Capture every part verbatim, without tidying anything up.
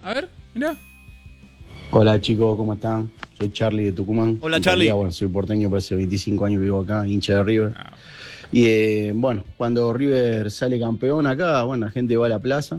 A ver, mirá. Hola chicos, ¿cómo están? Soy Charlie de Tucumán. Hola, En Charlie. realidad, bueno, soy porteño, pero hace veinticinco años vivo acá, hincha de River. Ah, Y eh, bueno, cuando River sale campeón acá, bueno, la gente va a la plaza.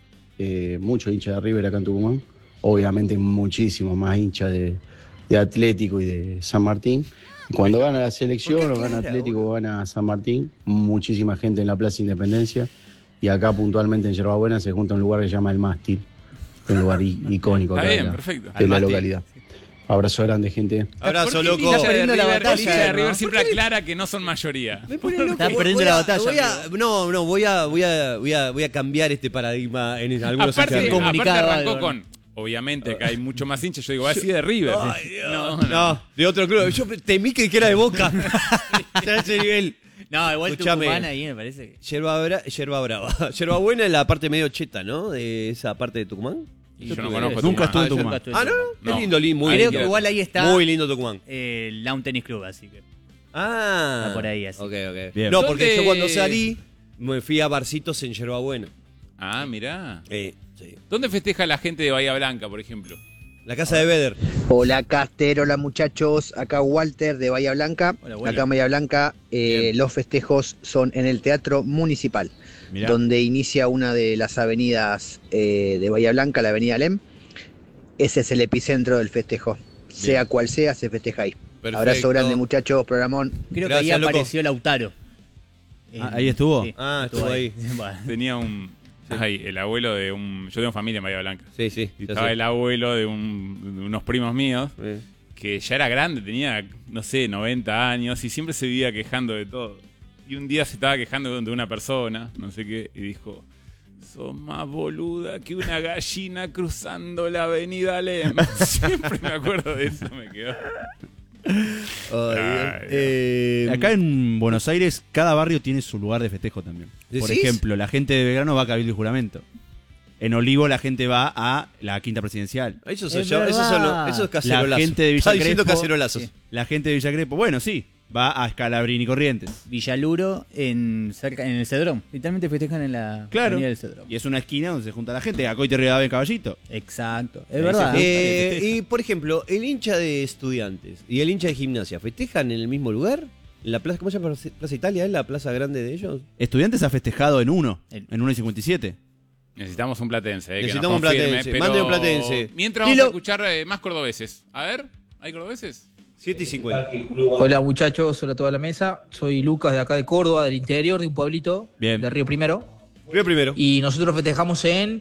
Eh, muchos hinchas de River acá en Tucumán. Obviamente muchísimos más hinchas de, de Atlético y de San Martín. Y cuando gana la selección o gana Atlético o gana San Martín, muchísima gente en la Plaza Independencia. Y acá puntualmente en Yerbabuena se junta un lugar que se llama El Mástil, un lugar i- icónico Está acá bien, de la, perfecto. de Al la Mástil. localidad. Abrazo grande, gente. Abrazo, ¿Por qué loco. el hincha de perdiendo la River, batalla, el hincha de ¿no? River siempre aclara que no son mayoría. Me pone loco. Está Voy- perdiendo voy la a- batalla, voy a- amigo. no, no, voy a, voy a, voy a, voy a cambiar este paradigma en algunos Aparte, hinchas de River. aparte comunicado arrancó algo, con, obviamente acá hay mucho más hinchas, yo digo, va así de River. Ay, Dios. No, No, no. de otro club. Yo temí que era de Boca. Ya a ese nivel. No, igual Escuchame. Tucumán ahí me parece que... Yerba, bra yerba brava. Yerba buena es la parte medio cheta, ¿no? De esa parte de Tucumán. Y yo no tuve- conozco Nunca Tucumán. estuve en Tucumán. Nunca estuve en Ah, ¿no? Tucumán. Es lindo, lindo, muy Creo lindo. que igual ahí está Muy lindo Tucumán. eh, el Lawn Tennis Club, así que... Ah. Está por ahí, así. Ok, ok. Bien. No, porque ¿Dónde- yo cuando salí me fui a barcitos en Yerba Buena. Ah, mirá. Eh, sí. ¿Dónde festeja la gente de Bahía Blanca, por ejemplo? La casa de Beder. Hola Caster, hola muchachos, acá Walter de Bahía Blanca. Hola, abuela. Acá en Bahía Blanca eh, Bien. los festejos son en el Teatro Municipal, Mirá. donde inicia una de las avenidas eh, de Bahía Blanca, la avenida Alem. Ese es el epicentro del festejo. Sea cual sea, se festeja ahí. Perfecto. Abrazo grande muchachos, programón. Creo Gracias, que ahí loco. apareció Lautaro. Ah, ¿ahí estuvo? Ah, estuvo ahí. Bueno. Tenía un... Ay, el abuelo de un... Yo tengo familia en Bahía Blanca. Sí, sí. Y ya estaba sé. el abuelo de, un- de unos primos míos Eh. que ya era grande, tenía, no sé, noventa años y siempre se vivía quejando de todo. Y un día se estaba quejando de una persona, no sé qué, y dijo, sos más boluda que una gallina cruzando la avenida Alem. Siempre me acuerdo de eso, me quedó. Ay, Ay, eh, Acá en Buenos Aires, cada barrio tiene su lugar de festejo también. Por ¿Decís? ejemplo, la gente de Belgrano va a Cabildo y Juramento. En Olivo la gente va a la Quinta Presidencial. Esos Es son, esos son verdad. los, esos cacerolazos. La gente de Villa Está diciendo Crespo- cacerolazos. Sí. La gente de Villa Crespo, bueno, sí, va a Scalabrini y Corrientes. Villaluro en, cerca, en el Cedrón. Literalmente festejan en la Claro. avenida del Cedrón. Y es una esquina donde se junta la gente. A Coite Rivadavia en Caballito. Exacto. Ahí Es verdad. se ¿eh? Eh, y por ejemplo, el hincha de Estudiantes y el hincha de Gimnasia, ¿festejan en el mismo lugar? ¿En la plaza, cómo se llama? ¿Plaza Italia? ¿Es la plaza grande de ellos? Estudiantes ha festejado en uno, El- en uno y cincuenta y siete. Necesitamos un platense, eh, que nos Necesitamos un confirme, platense. pero Mande un platense. Mientras Dilo. vamos a escuchar eh, más cordobeses. A ver, ¿hay cordobeses? siete y cincuenta. Hola muchachos, hola a toda la mesa. Soy Lucas de acá de Córdoba, del interior, de un pueblito Bien. de Río Primero. Río primero. Y nosotros festejamos en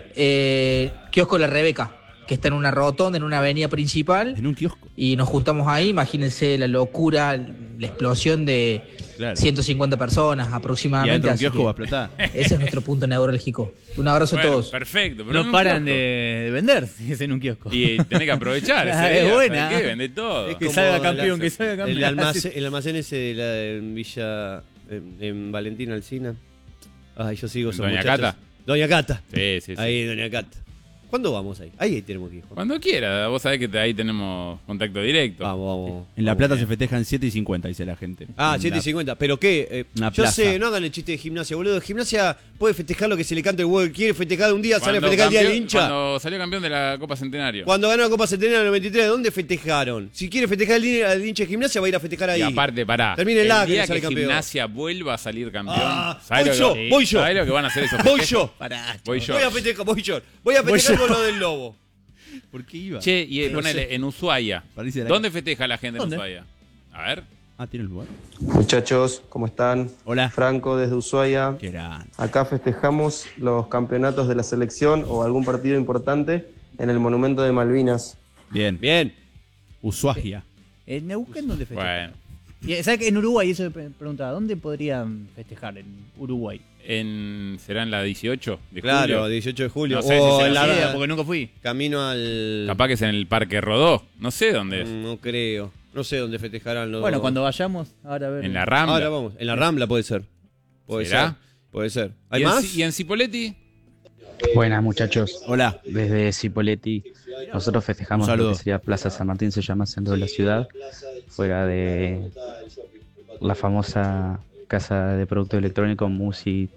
eh, Kiosco La Rebeca, que está en una rotonda, en una avenida principal. En un kiosco. Y nos juntamos ahí, imagínense la locura, la explosión de Claro. ciento cincuenta personas Y aproximadamente. adentro de un así kiosco que va a explotar. ese es nuestro punto neurálgico. Un abrazo Bueno, a todos. perfecto. Pero No en un paran kiosco. de, de vender si es en un kiosco. Y tenés que aprovechar. Ah, ese es día, buena. ¿sabes qué? Vende todo. Es que Como salga la- campeón, que salga campeón. El almacén, el almacén ese de la en Villa. En, en Valentín Alsina. Ay, yo sigo esos ¿Doña muchachos. Cata? Doña Cata. Sí, sí, sí. Ahí, Doña Cata. ¿Cuándo vamos ahí? Ahí tenemos que ir. Juan. Cuando quiera, vos sabés que te- ahí tenemos contacto directo. Vamos, vamos. En La vamos. Plata se festejan siete y cincuenta, dice la gente. Ah, En siete y la- cincuenta. ¿Pero qué? Eh, Una yo plaza. sé, no hagan el chiste de gimnasia, boludo. Gimnasia puede festejar lo que se le cante el huevo. Quiere festejar un día, sale a Cuando festejar el día del campeón- hincha. Cuando... Cuando salió campeón de la Copa Centenario. ganó la Copa Centenario en el noventa y tres, ¿dónde festejaron? Si quiere festejar el, día- el hincha de gimnasia, va a ir a festejar ahí. Y aparte, pará. Termine el el que día sale que campeón. Gimnasia vuelva a salir campeón. Ah, ¿sabés voy lo yo, que- voy yo. ¿Sabés lo que van a hacer esos Voy festejos? yo. Pará. Voy yo. Voy a festejar, voy yo. Voy a Voy festejar yo. con lo del lobo. ¿Por qué iba? Che, y eh, No ponele, sé. en Ushuaia. Parece de la- ¿Dónde festeja la gente ¿Dónde? en Ushuaia? A ver. Ah, tiene el lugar. Muchachos, ¿cómo están? Hola. Franco desde Ushuaia. Qué grande. Acá festejamos los campeonatos de la selección o algún partido importante en el Monumento de Malvinas. Bien. Bien. Ushuaia. ¿En Neuquén dónde festejan? Bueno. Y, ¿sabes que en Uruguay, eso me preguntaba, ¿dónde podrían festejar en Uruguay? En, ¿Será en la dieciocho de Claro, julio? dieciocho de julio. No sé o si será en la así, idea, porque nunca fui. camino al. Capaz que es en el Parque Rodó. No sé dónde es. Mm, No creo. No sé dónde festejarán los. Bueno, cuando vayamos, ahora a ver. En la Rambla. Ahora vamos. En la Rambla puede ser. Puede ¿Será? ser. Puede ser. ¿Hay ¿Y en más? Ci- ¿Y en Cipoletti? Buenas muchachos, Hola. desde Cipoletti nosotros festejamos Un saludo. lo que sería Plaza San Martín, se llama centro de la ciudad, fuera de la famosa casa de producto electrónico Musi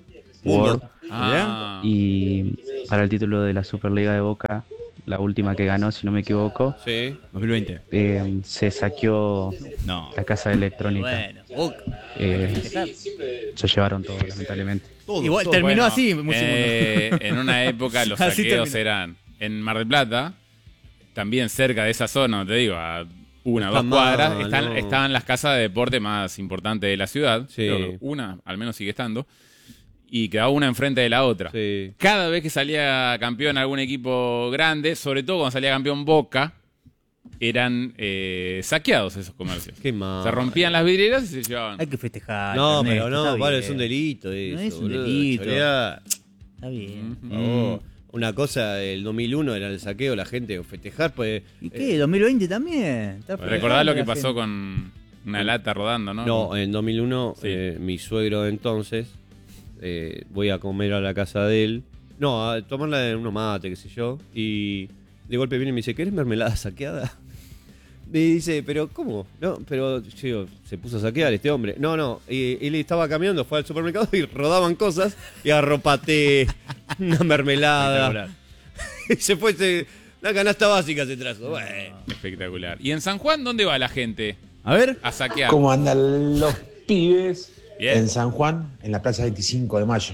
World. Ah, Y para el título de la Superliga de Boca, la última que ganó, si no me equivoco, Sí. dos mil veinte. eh, se saqueó No. la casa de electrónica. Bueno, Boca. Eh, se llevaron todo, lamentablemente. Todo, igual todo. terminó bueno, así. muy eh, en una época los Así saqueos terminó. eran en Mar del Plata, también cerca de esa zona, te digo, a una o Está dos cuadras, mal, están, no. estaban las casas de deporte más importantes de la ciudad. Sí. Creo que una, al menos sigue estando. Y quedaba una enfrente de la otra. Sí. Cada vez que salía campeón algún equipo grande, sobre todo cuando salía campeón Boca, eran eh, saqueados esos comercios. Qué mal. Se rompían las vidrieras y se llevaban. Hay que festejar. No, Ernesto, pero no, está vale, bien. es un delito eso. No es un boludo, delito. chorear. Está bien. Por favor. Una cosa, el dos mil uno era el saqueo, la gente festejar, pues. ¿Y qué? ¿dos mil veinte también? Está Recordá festejando lo que la pasó gente. con una lata rodando, ¿no? No, en dos mil uno, Sí. eh, mi suegro de entonces, eh, voy a comer a la casa de él. No, a tomarla de uno mate, qué sé yo. Y de golpe viene y me dice, ¿querés mermelada saqueada? Me dice, pero ¿cómo? No, pero yo digo, se puso a saquear este hombre. No, no, y, él estaba caminando, fue al supermercado y rodaban cosas y arropate una mermelada. Y se fue, se, la canasta básica se trajo. Bueno. Espectacular. ¿Y en San Juan dónde va la gente A ver. a saquear? ¿Cómo andan los pibes? Bien. En San Juan, en la Plaza veinticinco de Mayo.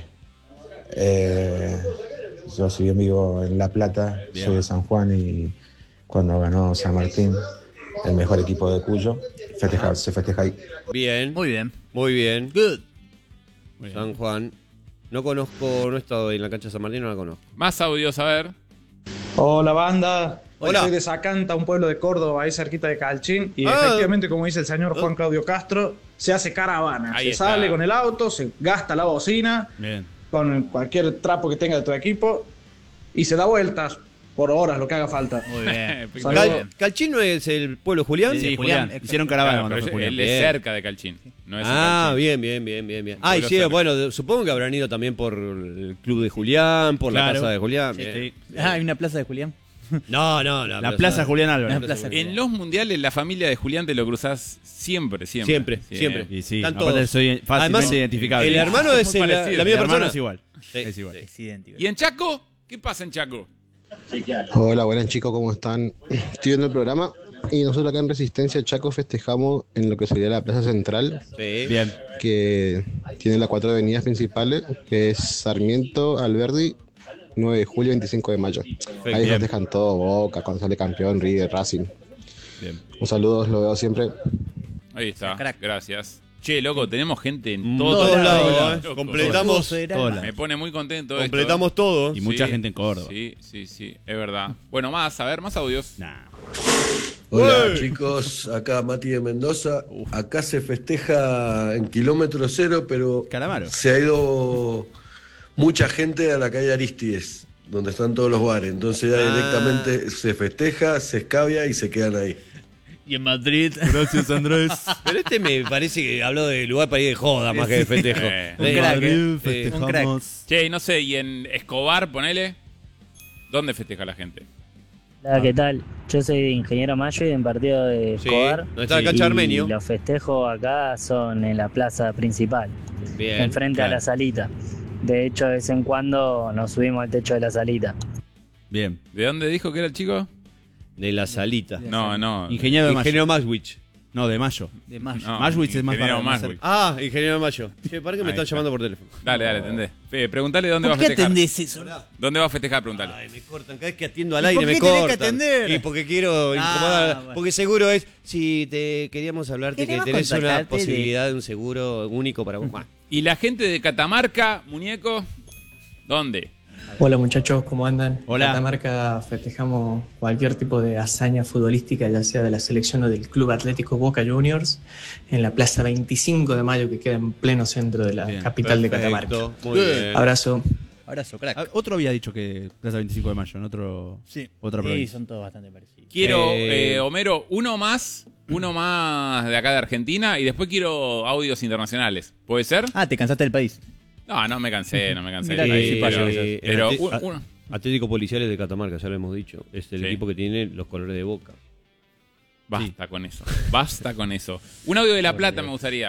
Eh, yo soy amigo en La Plata, Bien. soy de San Juan y cuando ganó San Martín, el mejor equipo de Cuyo, festeja- se festeja ahí. Bien, Muy bien. muy bien. Good. San Juan. No conozco, no he estado en la cancha de San Martín, no la conozco. Más audios, a ver. Hola banda, Hola. soy de Zacanta, un pueblo de Córdoba, ahí cerquita de Calchín, y Ah. efectivamente, como dice el señor Juan Claudio Castro, se hace caravana, Ahí se está. sale con el auto, se gasta la bocina, Bien. con cualquier trapo que tenga de tu equipo, y se da vueltas por horas, lo que haga falta. Muy bien. Espectacular. Saludos. Cal- ¿Calchín no es el pueblo Julián? Sí, Sí, Julián. Julián. Hicieron caravana Claro, cuando pero fue Julián. él es Bien. cerca de Calchín. No es en Ah, Calchín. bien, bien, bien, bien, bien. Ah, y Pueblo sí, cerca. bueno, de- supongo que habrán ido también por el club de Julián, por la Claro. casa de Julián. Sí, Bien. sí. Ah, hay una plaza de Julián. No, no, no. La Plaza Julián Álvarez. La plaza En los mundiales, la familia de Julián te lo cruzás siempre, siempre. Siempre, Sí. siempre. Y sí, Están aparte todos. soy fácilmente Además, identificable. El hermano Ah, es muy el- la, parecido. la El misma hermano persona. es igual. Sí, Es igual. Es idéntico. ¿Y en Chaco? ¿Qué pasa en Chaco? Hola, buenas chicos, ¿cómo están? Estoy viendo el programa y nosotros acá en Resistencia Chaco festejamos en lo que sería la Plaza Central, Sí. Bien. que tiene las cuatro avenidas principales, que es Sarmiento, Alberdi, nueve de julio, veinticinco de mayo. Ahí Bien. festejan todo, Boca, cuando sale campeón, River, Racing. Bien. Un saludo, lo veo siempre. Ahí está. Crack. Gracias. Che, loco, tenemos gente en En todos todos lados. lados, ¿eh? Loco. Completamos, Hola. Me pone muy contento esto. completamos todo. Y mucha Sí, gente en Córdoba. Sí, sí, sí, es verdad. Bueno, más, a ver, más audios. Nah. Hola ¡Uey! chicos, acá Mati de Mendoza. Acá se festeja en kilómetro cero, pero Calamaro. se ha ido mucha gente a la calle Aristides, donde están todos los bares. Entonces ya Ah. directamente se festeja, se escabia y se quedan ahí. Y en Madrid. Gracias, Andrés. Pero este me parece que habló de lugar para ir de joda más que de festejo. Eh, Un Sí, crack, Madrid, eh. Festejamos. Che, y no sé, y en Escobar, ponele. ¿Dónde festeja la gente? Hola, ¿qué tal? Yo soy ingeniero Mayo y en partido de Sí, Escobar. donde está la Y cancha Armenio. los festejos acá son en la plaza principal, Bien. enfrente a claro. la salita. De hecho, de vez en cuando nos subimos al techo de la salita. Bien. ¿De dónde dijo que era el chico? De la salita. No, no. Ingeniero de Mayo. Ingeniero Maxwich. No, de Mayo. De Mayo. No, Mashwitz es más ingeniero para- más Mashwitz. Ah, ingeniero Mayo. Che, para que me Ahí están está. llamando por teléfono. Dale, dale, atendé. Eh, preguntale dónde va a ¿Por qué festejar. atendés eso? ¿Dónde va a festejar? Preguntale. Ay, me cortan. Cada vez que atiendo al ¿Y aire por me qué tenés que cortan. atender? Y porque quiero Ah, incomodar. bueno. Porque seguro es. Si te queríamos hablarte que Queremos tenés una contactarte de- posibilidad de un seguro único para vos. Bueno, ¿Y la gente de Catamarca, muñeco? ¿Dónde? Hola muchachos, ¿cómo andan? Hola. En Catamarca festejamos cualquier tipo de hazaña futbolística, ya sea de la selección o del Club Atlético Boca Juniors, en la Plaza veinticinco de mayo, que queda en pleno centro de la Bien, capital de Catamarca. perfecto. Muy bien. Abrazo. Abrazo, crack. Ah, Otro había dicho que Plaza veinticinco de Mayo, en otro, Sí. otra Sí, provincia. son todos bastante parecidos. Quiero, Eh, eh, Homero, uno más, uno más de acá de Argentina y después quiero audios internacionales. ¿Puede ser? Ah, te cansaste del país. No, no me cansé, no me cansé. Mirá del que país, cipayo pero, que sos. eh, pero el un- Ate- uno. Atlético Policiales de Catamarca, ya lo hemos dicho. Es el Sí. equipo que tiene los colores de Boca. Basta con eso, basta con eso. Un audio de La Plata me gustaría.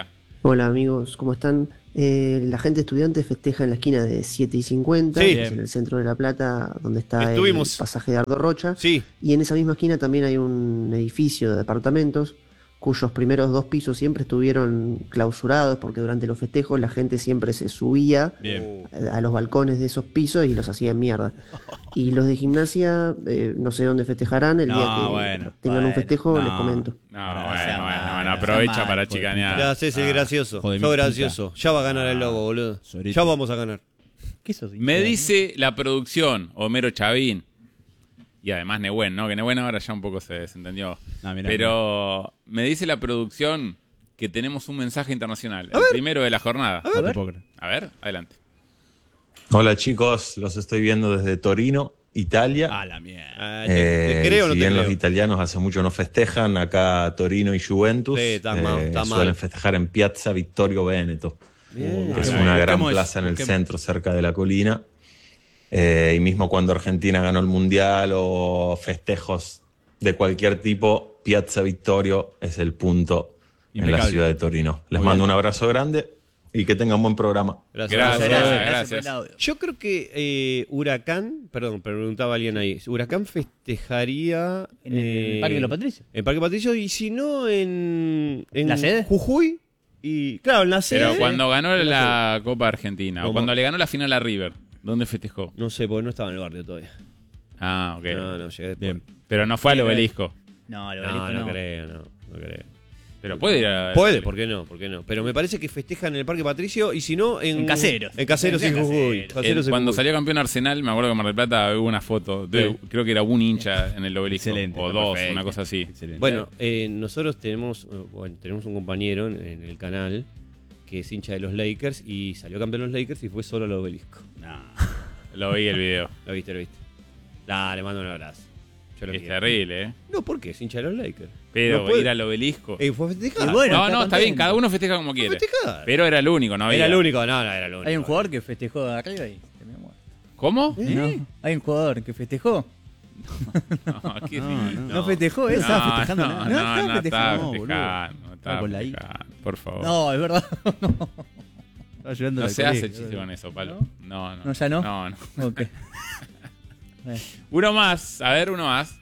Hola amigos, ¿cómo están? Eh, la gente estudiante festeja en la esquina de siete y cincuenta, Sí. que es en el centro de La Plata, donde está Estuvimos. el pasaje de Ardo Rocha. Sí. Y en esa misma esquina también hay un edificio de departamentos cuyos primeros dos pisos siempre estuvieron clausurados porque durante los festejos la gente siempre se subía Bien. a los balcones de esos pisos y los hacía mierda. Y los de gimnasia, eh, no sé dónde festejarán, el No, día que bueno, tengan bueno, un festejo no. les comento. No, bueno, bueno, bueno, aprovecha para chicanear. Ya haces el gracioso. joder, Sos mi gracioso. Ya va a ganar el logo, boludo. Sorete. Ya vamos a ganar. ¿Qué sos? Me dice la producción, Homero Chavín, y además Nehuen, ¿no? Que Nehuen ahora ya un poco se desentendió. No, mirá, Pero me dice la producción que tenemos un mensaje internacional. A el ver. primero de la jornada. No te puedo creer. A ver, adelante. Hola chicos, los estoy viendo desde Torino, Italia. A la mierda. Ah, te, te Eh, creo o no si te bien creo. los italianos hace mucho no festejan, acá Torino y Juventus Sí, está mal, eh, está mal. suelen festejar en Piazza Vittorio Veneto, Bien. que es Busquemos- una gran busquemos- plaza en el busquemos. centro, cerca de la colina. Eh, y mismo cuando Argentina ganó el Mundial o festejos de cualquier tipo, Piazza Vittorio es el punto en la Impecable. ciudad de Torino. Les Muy mando bien. un abrazo grande y que tengan buen programa. Gracias. Gracias, Gracias, gracias. gracias por el audio. Yo creo que eh, Huracán, perdón, preguntaba alguien ahí. Huracán festejaría En el eh, Parque de los Patricios. En Parque Patricio y si no en, en ¿La sede? Jujuy y claro, en la sede. Pero cuando ganó la Copa Argentina, o ¿Cómo? cuando le ganó la final a River, ¿dónde festejó? No sé, porque no estaba en el barrio todavía. Ah, ok. No, no, llegué después. Bien. Pero no fue al Sí, obelisco. No, el No, obelisco no, no. creo, no, no creo. Pero puede ir a... Puede, ¿por qué no? ¿Por qué no? Pero me parece que festejan en el Parque Patricio y si no en En Caseros. En Caseros y En Jujuy. Caseros. Caseros El- y cuando Jujuy. salió campeón Arsenal, me acuerdo que en Mar del Plata hubo una foto. de- Sí. Creo que era un hincha en el obelisco. Excelente, O está dos, perfecto. una cosa así. Excelente. Bueno, eh, nosotros tenemos, eh, bueno, tenemos un compañero en, en el canal que es hincha de los Lakers y salió campeón de los Lakers y fue solo al obelisco. No. Lo vi el video. Lo viste, lo viste. Nah, le mando un abrazo. Yo lo Es quiero. terrible, ¿eh? No, ¿por qué? Es hincha de los Lakers. Pero No puede- ir al obelisco. Eh, fue a festejar. Y bueno, no, está no, está contento. bien. Cada uno festeja como quiere. festejar. Pero era el único, no había. Era el único, no, no, era el único. Hay un jugador que festejó de arriba y terminó muerto. ¿Cómo? ¿No? Hay un jugador que festejó. No, qué No, ridículo. no. No, festejó, ¿eh? No, estaba festejando no, nada. no, No, no, estaba estaba festejando. festejando. Estaba Estaba con la I. festejando. Por favor. No, es verdad. no. Estaba llorando No en el se hace colegio. chiste con eso, Palo. No, no. ¿No, ya no? No, no. Ok. Uno más. A ver, uno más.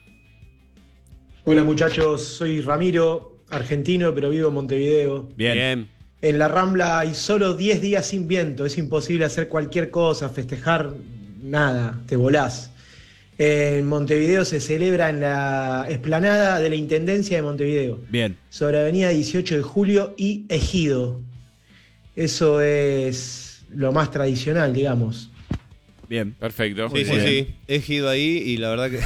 Hola muchachos, soy Ramiro, argentino, pero vivo en Montevideo. Bien. Bien. En la Rambla hay solo diez días sin viento, es imposible hacer cualquier cosa, festejar nada, te volás. En Montevideo se celebra en la explanada de la Intendencia de Montevideo, Bien. sobre Avenida dieciocho de Julio y Ejido. Eso es lo más tradicional, digamos. Bien. Perfecto. Sí, sí, Muy bien. sí. He ido ahí y la verdad que.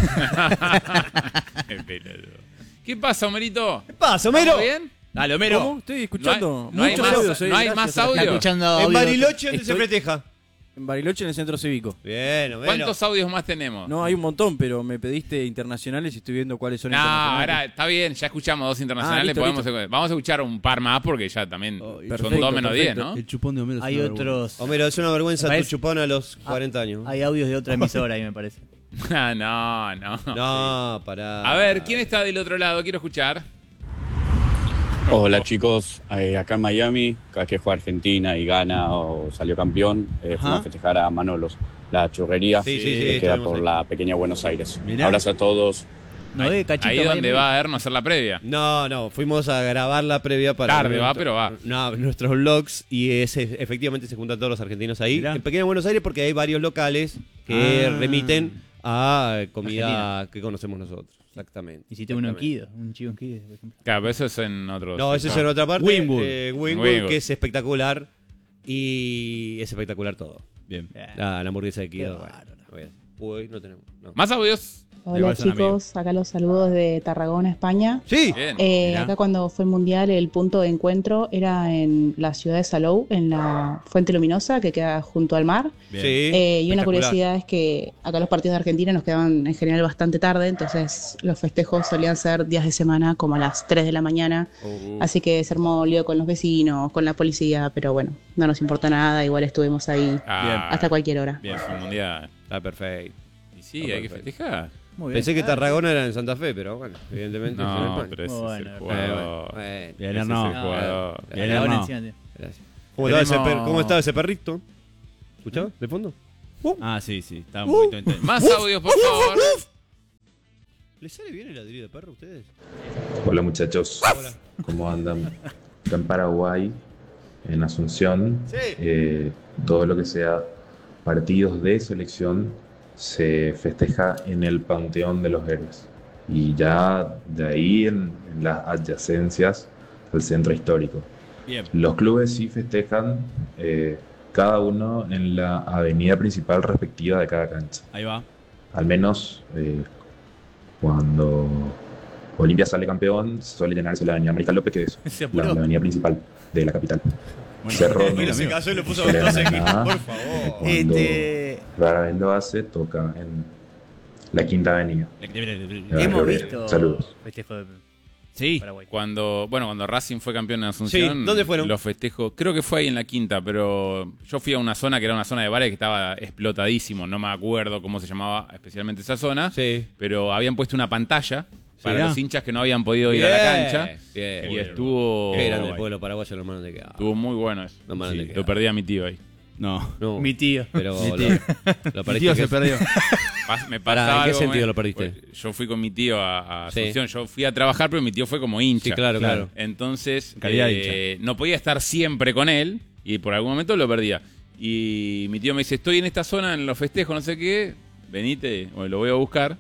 Qué pelotudo. ¿Qué pasa, Homerito? ¿Qué pasa, Homero? ¿Todo bien? Dale, Homero. ¿Cómo? Estoy escuchando No hay- no hay muchos más- audios, eh, no hay gracias más a la audio. Está escuchando En audio. Bariloche, ¿dónde se Estoy- festeja? En Bariloche, en el centro cívico. Bien, Homero. ¿Cuántos audios más tenemos? No, hay un montón, pero me pediste internacionales y estoy viendo cuáles son No, internacionales. ahora está bien, ya escuchamos dos internacionales. Ah, listo, podemos listo. Vamos a escuchar un par más porque ya también son perfecto, dos menos diez, perfecto. ¿no? El chupón de Homero. es Hay una vergüenza. otros. Homero, es una vergüenza tu Parece- chupón a los cuarenta años. Hay audios de otra emisora ahí, me parece. Ah, no, no. No, pará. A ver, ¿quién está del otro lado? Quiero escuchar. Hola chicos, eh, acá en Miami, cada vez que fue a Argentina y gana o salió campeón, eh, fuimos a festejar a Manolos, la churrería Sí, sí, sí, que queda estuvimos por ahí. la pequeña Buenos Aires. Mirá. Abrazo a todos. No ve, cachito. Ahí va donde en- va a Erno a hacer la previa. No, no, fuimos a grabar la previa para. Tarde va, nuestro- pero va. No, nuestros vlogs y ese, efectivamente se juntan todos los argentinos ahí. Mirá. En Pequeña Buenos Aires porque hay varios locales que Ah. remiten a comida Argentina. que conocemos nosotros. Exactamente. Hiciste un exactamente. onquido, un chivo onquido, por ejemplo. Claro, pero eso es en otro. No, eso es en otra parte. Wynwood. eh, Wynwood, Wynwood. que es espectacular. Y es espectacular todo. Bien. La, la hamburguesa de Kido. Qué Bueno, bárbaro. bueno. Uy, no tenemos. no. Más audios. Igual Hola son chicos, acá los saludos de Tarragona, España. Sí. Bien. Eh, Mirá. acá cuando fue el mundial el punto de encuentro era en la ciudad de Salou, en la Fuente Luminosa que queda junto al mar. Bien. Sí. Eh, y una espectacular. curiosidad es que acá los partidos de Argentina nos quedaban en general bastante tarde, entonces los festejos solían ser días de semana como a las tres de la mañana. Uh, Así que se armó lío con los vecinos, con la policía, pero bueno, no nos importa nada, igual estuvimos ahí ah, hasta cualquier hora. Bien, fue un mundial. Está perfecto. Y sí, Está hay que perfecto. festejar. Muy bien. Pensé que Tarragona era en Santa Fe, pero bueno, evidentemente. fue en No, España. pero ese es Bueno, el bueno. jugador. Bueno, Bien, Ese es Erno. el jugador. Bien, Ahora Erno. encima te- Gracias. ¿Cómo, estaba ese, Tenemos- per- ¿Cómo estaba ese perrito? ¿Escuchabas de fondo? Ah, sí, sí. Estaba un poquito intenso. Más audios, por favor. ¿Les sale bien el ladrillo de perro a ustedes? Hola muchachos, ¿cómo andan? Acá en Paraguay, en Asunción, eh, todo lo que sea partidos de selección se festeja en el Panteón de los Héroes. Y ya de ahí en, en las adyacencias al centro histórico. Bien. Los clubes sí festejan eh, cada uno en la avenida principal respectiva de cada cancha. Ahí va. Al menos eh, cuando Olimpia sale campeón, suele llenarse la avenida Mariscal López, que es Se la, apuró. la avenida principal de la capital. Bueno, Cerro bueno, no se casó y lo puso suele a los ganar doce, nada. por favor. Cuando Este- rara vez lo hace, toca en la Quinta Avenida. Hemos visto Saludos. festejo de Sí. Paraguay. Cuando, bueno, cuando Racing fue campeón en Asunción, Sí, ¿dónde fueron? Los festejos, creo que fue ahí en la Quinta, pero yo fui a una zona que era una zona de bares que estaba explotadísimo, no me acuerdo cómo se llamaba especialmente esa zona, Sí. pero habían puesto una pantalla para Mirá. los hinchas que no habían podido ir a la Bien, cancha bien. y estuvo Qué grande el pueblo paraguayo, los manos de que. estuvo muy bueno eso. No, mano, Sí, te queda. lo perdí a mi tío ahí. No. No, Mi tío. pero Mi lo, tío. lo Mi perdiste tío que- se perdió. Pas- me Pará, pasaba ¿en qué algo, sentido me- lo perdiste? pues, yo fui con mi tío a, a Sí. Asunción, yo fui a trabajar, pero mi tío fue como hincha. Sí, claro, claro. Entonces, Calidad de eh, no podía estar siempre con él y por algún momento lo perdía. Y mi tío me dice, estoy en esta zona, en los festejos, no sé qué, venite, o lo voy a buscar.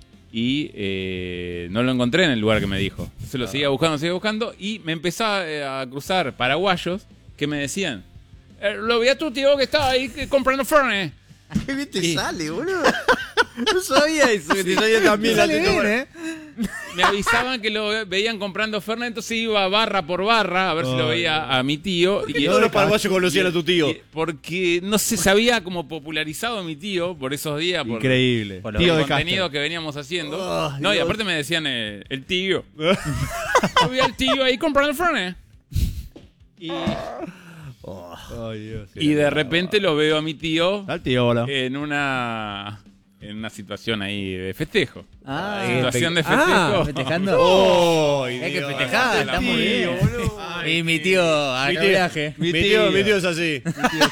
Y eh, no lo encontré en el lugar que me dijo. Entonces lo seguía buscando, seguía buscando y me empezaba eh, a cruzar paraguayos que me decían, "Eh, lo vi a tu tío que estaba ahí eh, comprando Fernet. Qué bien te Y- sale, boludo. No sabía eso, que te sabía también la Sale bien, ¿eh? Me avisaban que lo veían comprando Fernet, entonces iba barra por barra a ver si lo veía a mi tío. Y todos los paraguayos conocían a tu tío. y- Porque no sé, se había como popularizado mi tío por esos días. Por, Increíble. Por Tío el de contenido Castro. que veníamos haciendo. Oh, no, y Dios. aparte me decían eh, el tío. Yo vi al tío ahí comprando Fernet. Y, Ay, Dios. y de repente lo veo a mi tío Al tío, hola. en una en una situación ahí de festejo. Ah, Situación de ah, festejo. festejando. Oh, Hay que Dios. festejar, está muy bien. Y mi tío a Mi tío, viaje. mi tío, mi tío es así.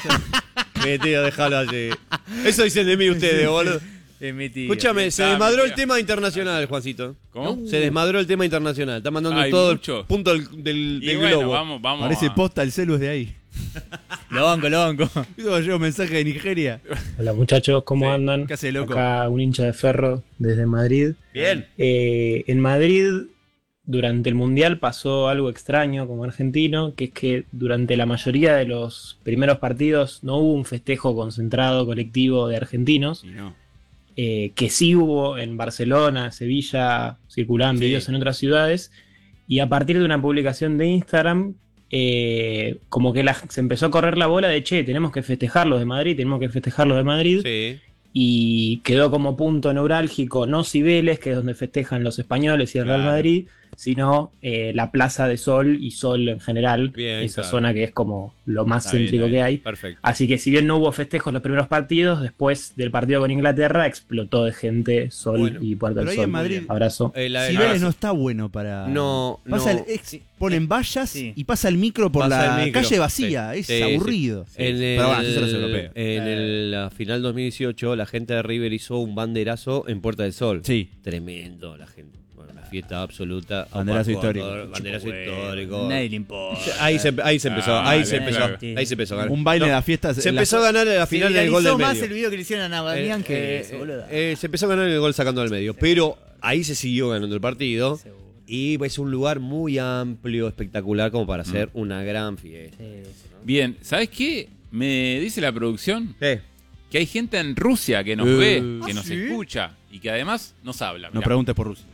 Mi tío, déjalo así. Eso dicen de mí ustedes, boludo. Es mi tío. Escúchame, se Ah, desmadró mi el tío. tema internacional, Juancito. ¿Cómo? Se desmadró el tema internacional. Está mandando Hay todo mucho. el punto del, del, Y del bueno, globo. vamos, vamos. Parece a- posta el celu es de ahí. Lo banco, lo banco. Yo llevo mensaje de Nigeria. Hola muchachos, ¿cómo andan? ¿Qué hace, loco? Acá un hincha de Ferro desde Madrid. Bien. Eh, en Madrid, durante el Mundial pasó algo extraño como argentino, que es que durante la mayoría de los primeros partidos no hubo un festejo concentrado colectivo de argentinos, Y no. eh, que sí hubo en Barcelona, Sevilla, circulaban Sí. videos en otras ciudades, y a partir de una publicación de Instagram, eh, como que la- se empezó a correr la bola de, che, tenemos que festejar los de Madrid, tenemos que festejar los de Madrid, Sí. y quedó como punto neurálgico no Cibeles, que es donde festejan los españoles y el Real Claro. Madrid, sino eh, la Plaza de Sol y Sol en general, Bien, esa claro. zona que es como lo más Está bien, céntrico está que bien. hay. Perfecto. Así que si bien no hubo festejos los primeros partidos, después del partido con Inglaterra explotó de gente Sol Bueno, y Puerta pero del ahí Sol. en Madrid- Abrazo. Eh, la- Cibeles la- no está bueno para. No, Pasa no. el ex- ponen vallas Sí. y pasa el micro por Pasa la el micro. calle vacía. Sí. Es Sí, aburrido. sí. En el, Pero bueno, así son los europeos. en el- la final dos mil dieciocho, la gente de River hizo un banderazo en Puerta del Sol. Sí. Tremendo, la gente. Bueno, una fiesta absoluta. Banderazo Jugador, histórico. Banderazo Chupo, histórico. Nadie le importa. Ahí se, ahí se empezó, Ah, ahí se bien, empezó, claro. ahí se empezó a ganar. Un baile No, de la fiesta. se empezó a ganar la Se final del gol del viralizó más medio. el video que le hicieron a Navalian Eh, que eh, ese, boludo. eh, se empezó a ganar el gol sacando del medio, pero ahí se siguió ganando el partido y es un lugar muy amplio, espectacular como para hacer una gran fiesta. Bien, ¿sabes qué? Me dice la producción ¿Qué? que hay gente en Rusia que nos Eh. ve, que ¿Ah, nos sí? escucha y que además nos habla. No mirá. preguntes por Rusia.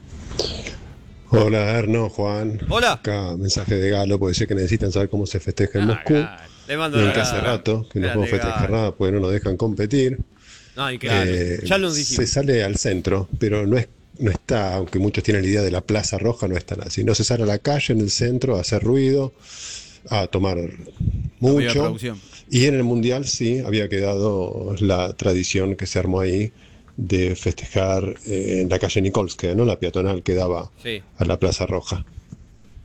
Hola, Erno, Juan. Hola. Acá mensaje de Galo, porque sé que necesitan saber cómo se festeja en Ah, Moscú. claro. Le mando Y la que hace rato que no Grande puedo festejar Galo. nada porque no nos dejan competir. No, increíble. Eh, ya lo se dijimos. sale al centro, pero no es no está, aunque muchos tienen la idea de la Plaza Roja, no es tan así. No se sale a la calle en el centro a hacer ruido, a tomar Había mucho. producción. Y en el Mundial sí había quedado la tradición que se armó ahí de festejar eh, en la calle Nikolskaya, ¿no? La peatonal que daba Sí. a la Plaza Roja.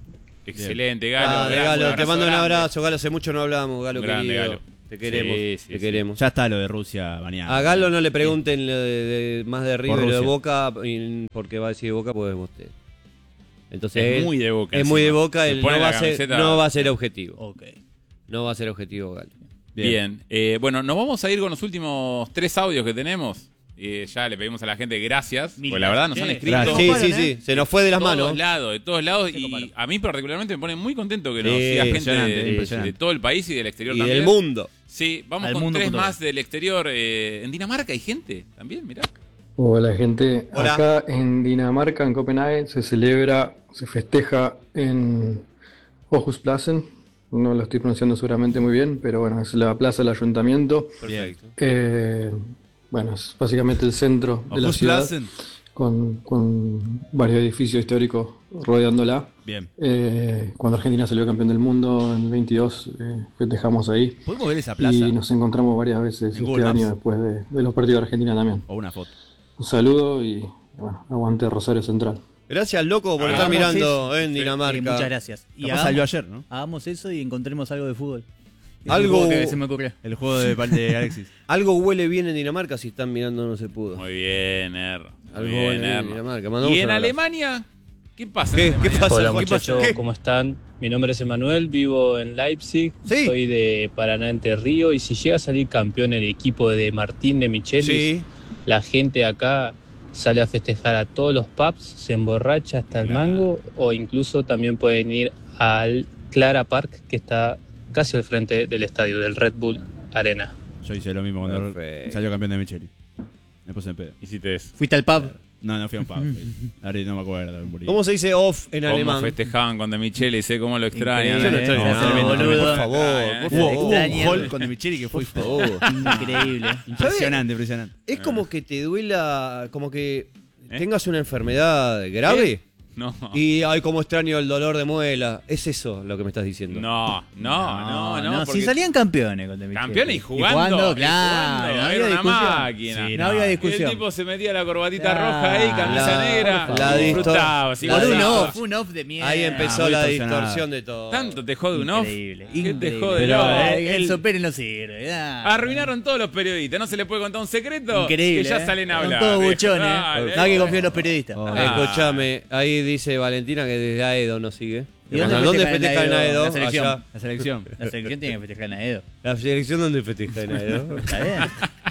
Excelente, Galo. Dale, Gran- Galo, un te mando un grande. abrazo, Galo. Hace mucho no hablamos, Galo, Grande, querido. Galo. Te queremos, Sí, sí, te sí. queremos. Ya está lo de Rusia baneado. A Galo no le pregunten lo de, de- más de River o de Rusia. Boca, y- porque va a decir Boca, pues usted. Entonces Es él- muy de Boca Es muy de encima. Boca, Se él pone no la va, a ser, camiseta- no va a ser objetivo. Ok. No va a ser objetivo, Galo. Bien. Eh, bueno, nos vamos a ir con los últimos tres audios que tenemos. Eh, ya le pedimos a la gente gracias. Mil Porque la verdad nos han gracias. escrito. Sí, Coparon, sí, ¿eh? sí. Se nos fue de las de todos manos. lados, de todos lados. Se Y coparon. a mí particularmente me pone muy contento que nos Sí, siga gente impresionante, de, impresionante. de todo el país y del exterior Y también. del mundo. Sí, vamos Al con mundo tres punto com. más del exterior. Eh, en Dinamarca hay gente también, mirá. Hola gente, Hola. acá en Dinamarca, en Copenhague, se celebra, se festeja en Aarhusplassen, no lo estoy pronunciando seguramente muy bien, pero bueno, es la plaza del ayuntamiento. Perfecto. Eh, bueno, es básicamente el centro de la ciudad, Aarhusplassen. con, con varios edificios históricos rodeándola. Bien. Eh, cuando Argentina salió campeón del mundo en el veintidós, eh, festejamos ahí. ¿Podemos ver esa plaza? Y nos encontramos varias veces En este Google año Maps. después de, de los partidos de Argentina también. O una foto. Un saludo y bueno, aguante Rosario Central. Gracias, loco, por Hagamos estar mirando eso. en Sí, Dinamarca. muchas gracias. Y Capaz hagamos, salió ayer, ¿no? hagamos eso y encontremos algo de fútbol. Es Algo- un juego que se me ocurrió. El juego de, de Alexis. Algo huele bien en Dinamarca, si están mirando no se pudo. Muy bien, Er. Muy Algo bien, huele bien Er. en Dinamarca. Mandamos ¿Y en un abrazo. Alemania? ¿Qué pasa? ¿Qué? en ¿Qué Alemania? pasa? Hola ¿Qué muchachos, pasó? ¿Qué? ¿cómo están? Mi nombre es Emanuel, vivo en Leipzig, Sí. soy de Paraná Entre Ríos y si llega a salir campeón el equipo de Martín de Michelis, Sí. la gente acá sale a festejar a todos los pubs, se emborracha hasta el Claro. mango o incluso también pueden ir al Clara Park que está casi al frente del estadio del Red Bull Arena. Yo hice lo mismo cuando Perfecto. salió campeón de Micheli. Me puse en pedo. Hiciste eso. ¿Fuiste al pub? No, no fui a un pub. Ahora no me acuerdo. morí. ¿Cómo se dice off en ¿Cómo alemán? festejaban con De Micheli? Sé cómo lo extrañan. Yo lo ¿eh? extraño. No, No, tremendo, boludo, por por favor, por Hubo, favor. hubo un Extraña. hall con de Micheli que fue Por favor. Increíble. impresionante, impresionante. Es como que te duela, como que tengas una enfermedad grave No. y ay, cómo extraño el dolor de muela. Es eso lo que me estás diciendo. No, no, no, no. Si porque- salían campeones con De Micheli. Campeones y jugando. jugando, y claro. jugando, no era había una discusión. máquina. Sí, Y no había discusión. el tipo se metía la corbatita Claro. roja ahí, camisa La- negra. la y distor- disfrutaba, así, la Por un gozaba. off, un off de mierda. Ahí empezó muy la distorsionado. distorsión de todo. Tanto te jode un off. Increíble. ¿Qué te increíble. jode el Pero off? eh, El- Enzo Pérez no sirve. ah. Arruinaron todos los periodistas. No se les puede contar un secreto. Increíble. Que ya eh. salen a Son hablar. todos viejo. buchones. Dale, No hay que confiar en los periodistas. Oh. Ah. Escúchame, ahí dice Valentina que desde Aedo nos sigue. ¿Y ¿Dónde, dónde festejan en Aedo? La selección. Allá. La selección. La selección tiene que festejar en Aedo. ¿La selección dónde festeja en Aedo? Está bien.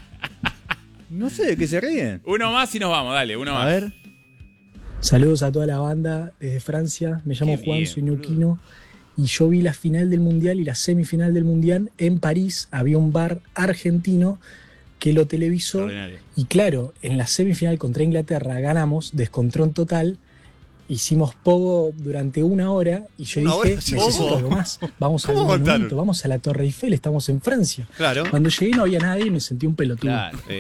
No sé de qué se ríen. Uno más y nos vamos, dale, uno más. A ver. Saludos a toda la banda desde Francia. Me llamo Qué Juan, bien, soy neuquino. Y yo vi la final del Mundial y la semifinal del Mundial en París. Había un bar argentino que lo televisó. Extraordinario. Y claro, en la semifinal contra Inglaterra ganamos, descontrol total. Hicimos pogo durante una hora y yo ¿Una dije, hora? Sí. necesito ¿Cómo? algo más. Vamos al ¿Cómo monumento, aguantaron? vamos a la Torre Eiffel, estamos en Francia. Claro. Cuando llegué no había nadie y me sentí un pelotudo. Claro. Eh,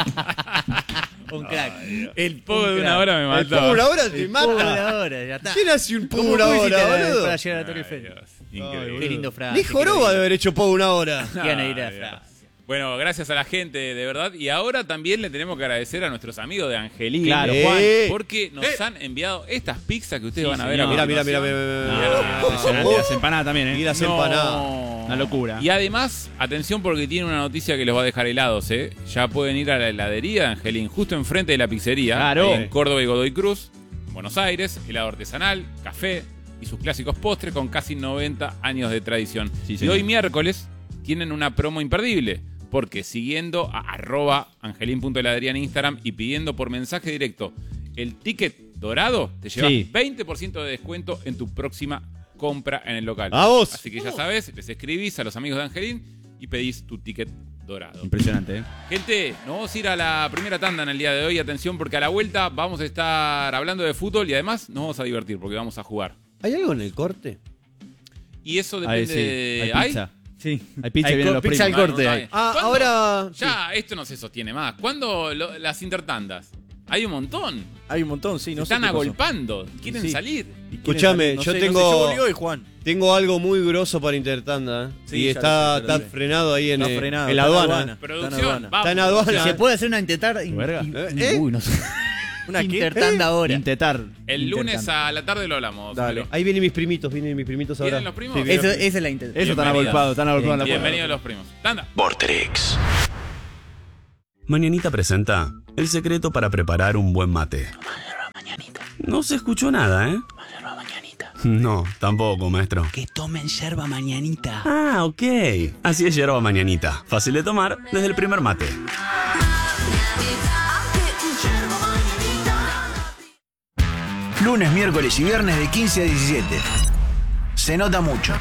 Un crack. El pogo de Un una crack. hora me el mató. poco una hora te Pogo de mata. la hora, ya está. ¿Quién hace un poco ¿Cómo una hiciste hora, para- boludo? para llegar a la Torre Ay, Eiffel? Dios, increíble. Qué lindo Francia. Ni Joroba debe haber hecho poco una hora. Iban a ir a Ay, Dios. Francia. Bueno, gracias a la gente, de verdad. Y ahora también le tenemos que agradecer a nuestros amigos de Angelín. Claro, Juan. Porque nos han enviado estas pizzas que ustedes Sí, van a ver señor. a Mira, mira, mira, continuación. mira, No, mira, no, mira. impresionante. Las empanadas también, ¿eh? Y las No. empanadas. Una locura. Y además, atención porque tiene una noticia que los va a dejar helados, ¿eh? Ya pueden ir a la heladería de Angelín, justo enfrente de la pizzería. Claro. En Córdoba y Godoy Cruz, Buenos Aires, helado artesanal, café y sus clásicos postres con casi noventa años de tradición. Sí, y señor. hoy miércoles tienen una promo imperdible. Porque siguiendo a arroba angelin.heladería en Instagram y pidiendo por mensaje directo el ticket dorado, te llevas Sí. veinte por ciento de descuento en tu próxima compra en el local. ¡Vamos! Así que ya sabes, les escribís a los amigos de Angelín y pedís tu ticket dorado. Impresionante, ¿eh? Gente, nos vamos a ir a la primera tanda en el día de hoy. Atención, porque a la vuelta vamos a estar hablando de fútbol y además nos vamos a divertir porque vamos a jugar. ¿Hay algo en el corte? Y eso Ahí depende sí, de... hay pizza. Sí. Hay pizza Hay y vienen co- los pizza primos. al corte. No, no, hay. no, Ah, ¿Cuándo? ahora. Ya, esto no se sostiene más. ¿Cuándo lo- las intertandas? Hay un montón. Hay un montón, sí. No Se sé están qué pasó. agolpando. Quieren Sí. salir. ¿Y quiénes Escuchame, salen? No yo sé, tengo. No sé, yo volví hoy, Juan. Tengo algo muy grosso para Intertanda. ¿eh? Sí, y ya está, lo sé, ya lo está sé. frenado ahí en, Está eh, frenado, en la está en aduana. aduana. Producción, Está en aduana. vamos. Está en aduana. ¿Se puede hacer una intentar? Verga. ¿Eh? Uy, no sé. ¿Una qué? Intertanda ahora. Intetar. El lunes a la tarde lo hablamos. Dale. Ahí vienen mis primitos, vienen mis primitos ahora. ¿Vienen los primos? Sí, vienen Eso, los primos. esa es la intención. Eso están agolpados, están agolpados en la puerta. Bienvenidos los primos. Tanda. Vorterix. Mañanita presenta el secreto para preparar un buen mate. No se escuchó nada, ¿eh? No, tampoco, maestro. Que tomen yerba mañanita. Ah, ok. Así es yerba mañanita. Fácil de tomar desde el primer mate. Lunes, miércoles y viernes de quince a diecisiete. Se nota mucho.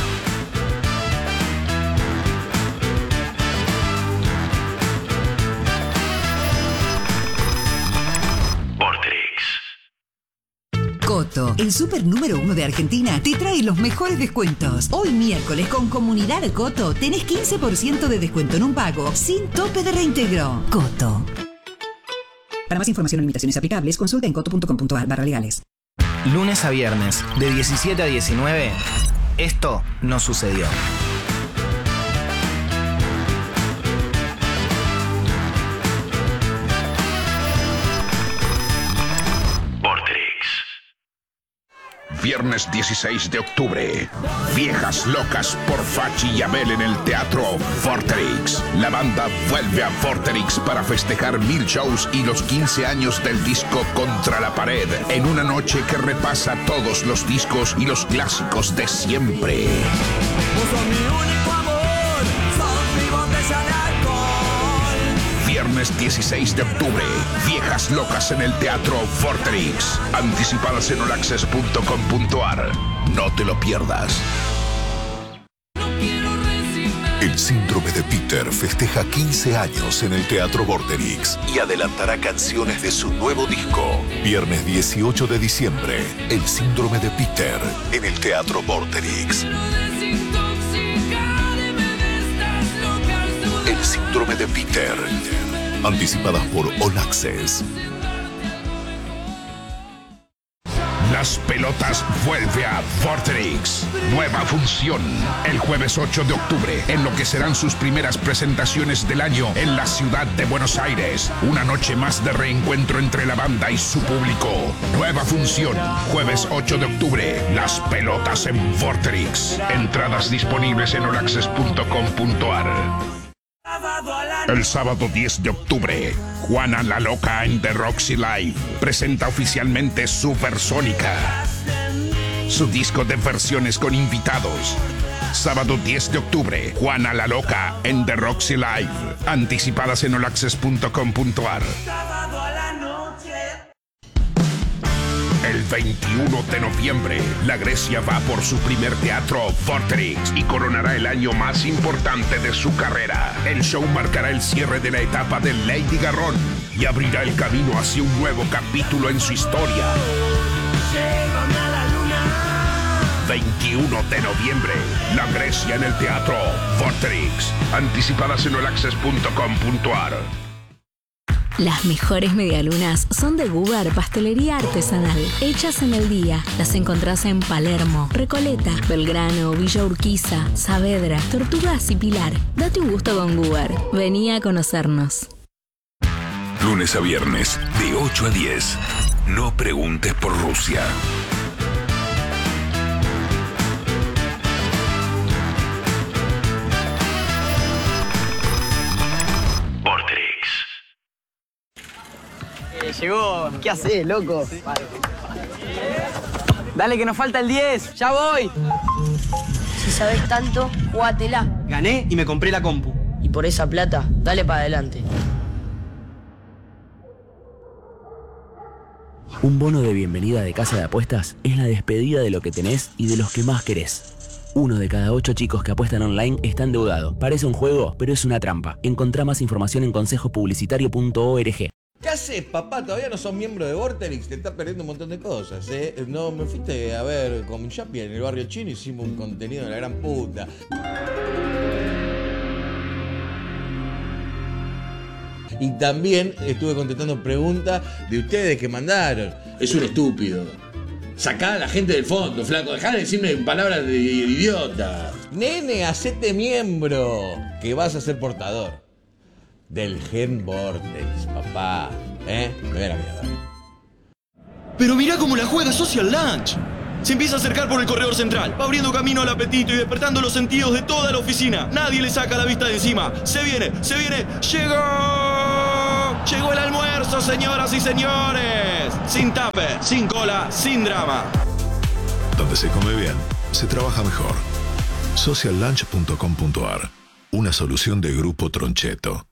Coto, el super número uno de Argentina, te trae los mejores descuentos. Hoy miércoles con Comunidad Coto tenés quince por ciento de descuento en un pago sin tope de reintegro. Coto. Para más información o limitaciones aplicables, consulta en coto punto com punto a r barra legales. Lunes a viernes, de diecisiete a diecinueve, esto no sucedió. Viernes dieciséis de octubre. Viejas Locas por Fachi y Abel en el Teatro Vorterix. La banda vuelve a Vorterix para festejar mil shows y los quince años del disco Contra la Pared, en una noche que repasa todos los discos y los clásicos de siempre. Viernes dieciséis de octubre. Viejas Locas en el Teatro Vorterix. Anticipadas en all access punto com punto a r. No te lo pierdas. El síndrome de Peter festeja quince años en el Teatro Vorterix y adelantará canciones de su nuevo disco. Viernes dieciocho de diciembre, El síndrome de Peter en el Teatro Vorterix. El síndrome de Peter. Anticipadas por All Access. Las Pelotas vuelve a Vorterix. Nueva función. El jueves ocho de octubre, en lo que serán sus primeras presentaciones del año en la ciudad de Buenos Aires. Una noche más de reencuentro entre la banda y su público. Nueva función. Jueves ocho de octubre. Las Pelotas en Vorterix. Entradas disponibles en all access punto com punto a r. El sábado diez de octubre, Juana la Loca en The Roxy Live presenta oficialmente Supersónica, su disco de versiones con invitados. Sábado diez de octubre, Juana la Loca en The Roxy Live. Anticipadas en all access punto com punto a r. El veintiuno de noviembre, la Grecia va por su primer teatro Vorterix y coronará el año más importante de su carrera. El show marcará el cierre de la etapa de Lady Garrón y abrirá el camino hacia un nuevo capítulo en su historia. veintiuno de noviembre, la Grecia en el teatro Vorterix. Anticipadas en all access punto com punto a r. Las mejores medialunas son de Guber Pastelería Artesanal, hechas en el día. Las encontrás en Palermo, Recoleta, Belgrano, Villa Urquiza, Saavedra, Tortugas y Pilar. Date un gusto con Guber. Vení a conocernos. Lunes a viernes, de ocho a diez. No preguntes por Rusia. Llegó. ¿Qué haces, loco? Dale que nos falta el diez. ¡Ya voy! Si sabes tanto, jugátela. Gané y me compré la compu. Y por esa plata, dale para adelante. Un bono de bienvenida de Casa de Apuestas es la despedida de lo que tenés y de los que más querés. Uno de cada ocho chicos que apuestan online está endeudado. Parece un juego, pero es una trampa. Encontrá más información en consejo publicitario punto org. ¿Qué haces, papá? Todavía no sos miembro de Vorterix, te estás perdiendo un montón de cosas, ¿eh? No, me fuiste a ver con Chapi en el barrio chino, hicimos un contenido de la gran puta. Y también estuve contestando preguntas de ustedes que mandaron. Es un estúpido. Sacá a la gente del fondo, flaco. Dejá de decirme palabras de idiota. Nene, hacete miembro, que vas a ser portador del gen Vorterix, papá. ¿Eh? Me voy a la mierda. Pero mirá cómo la juega Social Lunch. Se empieza a acercar por el corredor central, va abriendo camino al apetito y despertando los sentidos de toda la oficina. Nadie le saca la vista de encima. Se viene, se viene, llegó. Llegó el almuerzo, señoras y señores. Sin tupper, sin cola, sin drama. Donde se come bien, se trabaja mejor. social lunch punto com punto a r. Una solución de Grupo Troncheto.